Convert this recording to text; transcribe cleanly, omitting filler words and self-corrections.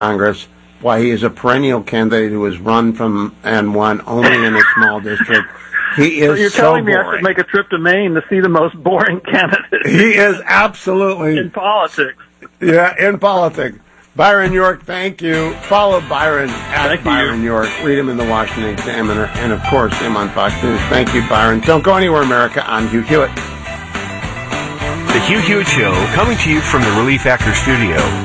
Congress, why he is a perennial candidate who has run from and won only in a small district. He is so you're telling me boring. I should make a trip to Maine to see the most boring candidate. He is absolutely in politics. Yeah, in politics. Byron York, thank you. Follow Byron at Byron York. Read him in the Washington Examiner, and of course him on Fox News. Thank you, Byron. Don't go anywhere, America. I'm Hugh Hewitt. The Hugh Hewitt Show, coming to you from the Relief Actor Studio.